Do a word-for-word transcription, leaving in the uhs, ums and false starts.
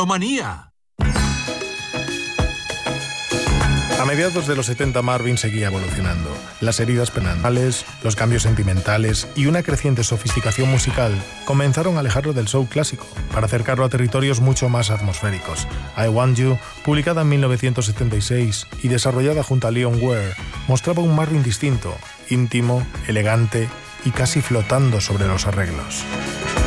Megalomanía. A mediados de los setenta, Marvin seguía evolucionando. Las heridas penales, los cambios sentimentales y una creciente sofisticación musical comenzaron a alejarlo del soul clásico para acercarlo a territorios mucho más atmosféricos. I Want You, publicada en mil novecientos setenta y seis y desarrollada junto a Leon Ware, mostraba un Marvin distinto, íntimo, elegante y casi flotando sobre los arreglos.